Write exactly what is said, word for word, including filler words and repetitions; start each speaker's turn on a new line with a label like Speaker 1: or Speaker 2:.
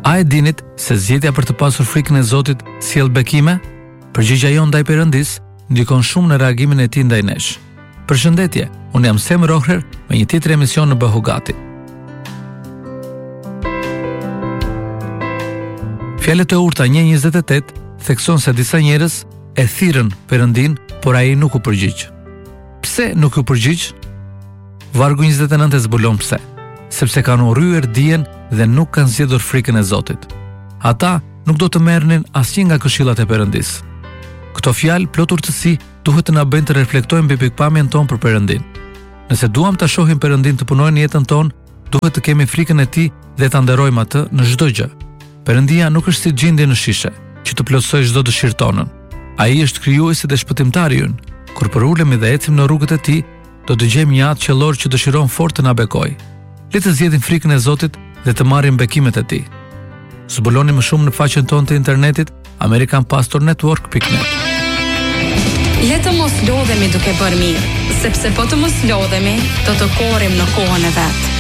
Speaker 1: A e dinit se zgjedhja për të pasur frikën e Zotit sjell bekime? Përgjigjja jon ndaj Perëndis ndikon shumë në reagimin e tij ndaj nesh. Përshëndetje, unë jam Sem Rohrer me një tjetër emision në Bëhugati. Fjalët e urta një njëzet e tetë thekson se disa njerëz e thirrën Perëndin, por ai nuk u përgjigj. Pse nuk u përgjigj? Vargu njëzet e nëntë zbulon pse. Sepse kanë urryer dijen dhe nuk kanë zgjedhur frikën e Zotit. Ata nuk do të merrnin asnjë nga këshillat e Perëndis. Këto fjalë plot urtësi duhet të na bëjnë të reflektojmë mbi pikpamjen tonë për Perëndin. Nëse duam ta shohim Perëndin të punojë në jetën tonë, duhet të kemi frikën e tij dhe ta nderojmë atë në çdo gjë. Perëndia nuk është si gjendje në shishe, që të plotësojë çdo dëshirë tonën. Ai është krijuesi dhe shpëtimtari ynë. Kur përulemi dhe ecim në rrugët e tij, do të gjejmë një atë qellor që dëshiron fort të na bekojë. Le të zgjedhim frikën e Zotit dhe të marrim bekimet e tij. Zbuloni më shumë në faqen tonë të internetit american pastor network dot net.
Speaker 2: Le të mos lodhemi duke bërë mirë, sepse po të mos lodhemi, do të korrim në kohën e vet.